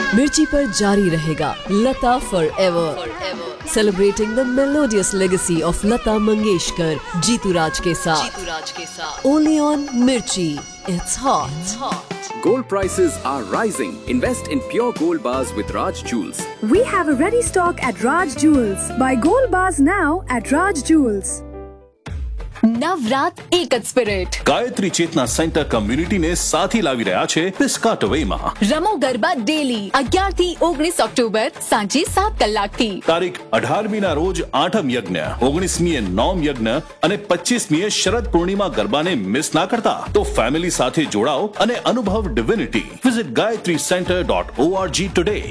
मिर्ची पर जारी रहेगा लता forever, celebrating the melodious legacy of Lata Mangeshkar, Jitu राज के साथ। ओनली ऑन मिर्ची, it's hot. Gold prices are rising. Invest in pure gold bars with Raj Jewels. We have a ready stock at Raj Jewels. Buy gold bars now at Raj Jewels. Navrat એક જ spirit. Gayatri ચેતના centre કમ્યુનિટીને સાથી લાવી રહ્યા છે પિસ્કાટોવેમાં. રમો garba daily 11 થી 19 October સાંજે 7 કલાકથી. તારીખ 18મીના રોજ આઠમ યજ્ઞ, 19મીએ નોમ યજ્ઞ અને 25મીએ શરદ પૂર્ણિમા ગરબાને મિસ ના કરતા. તો ફેમિલી સાથે જોડાઓ અને અનુભવ ડિવિનિટી. Visit gayatricentre.org today.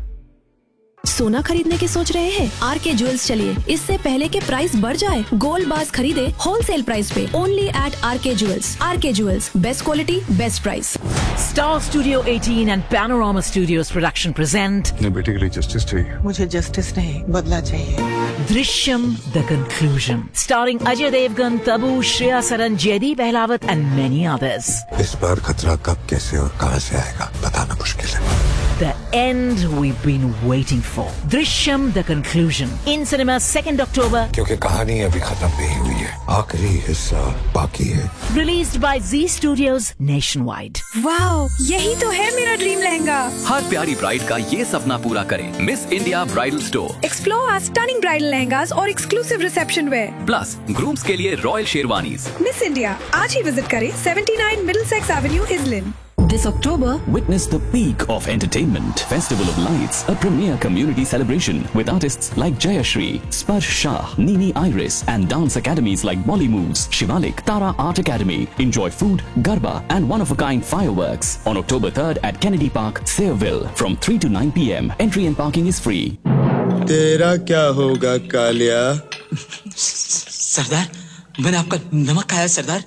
सोना खरीदने की सोच रहे हैं? आरके ज्वेल्स चलिए, इससे पहले के प्राइस बढ़ जाए, गोल्ड बार्स खरीदे होलसेल प्राइस पे only eight R K jewels. R K jewels, best quality, best price. Star Studio 18 and Panorama Studios production present अपने बेटे के लिए जस्टिस चाहिए. मुझे जस्टिस नहीं, बदला चाहिए. Drishyam The Conclusion, starring Ajay Devgan, Tabu, Shreya Saran, Jaideep Ahlawat and many others. इस बार खतरा कब, कैसे और कहां से आएगा बताना मुश्किल है. The end we've been waiting for. Drishyam The Conclusion, in cinema 2nd October. क्योंकि कहानी अभी खत्म नहीं हुई है, आखिरी हिस्सा बाकी है. Released by Z Studios nationwide. Wow, यही तो है मेरा ड्रीम लहंगा. हर प्यारी ब्राइड का ये सपना पूरा करें. Miss India bridal store. Explore our stunning bridal lehengas और exclusive reception wear. Plus grooms के लिए रॉयल शेरवानीज. मिस इंडिया आज ही विजिट करें 79 Middlesex Avenue, Islin. This October, witness the peak of entertainment. Festival of Lights, a premier community celebration with artists like Jayashri, Sparsh Shah, Nini Iris and dance academies like Bolly Moves, Shivalik, Tara Art Academy. Enjoy food, garba and one-of-a-kind fireworks on October 3rd at Kennedy Park, Sayreville from 3 to 9 p.m. Entry and parking is free. तेरा क्या होगा कालिया? सरदार, मैंने आपका नमक खाया सरदार.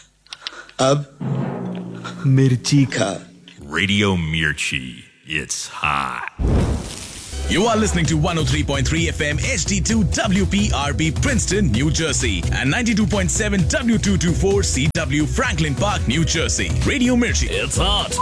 अब मिर्ची खा. Radio Mirchi, it's hot. You are listening to 103.3 FM HD2 WPRB Princeton, New Jersey and 92.7 W224 CW Franklin Park, New Jersey. Radio Mirchi, it's hot.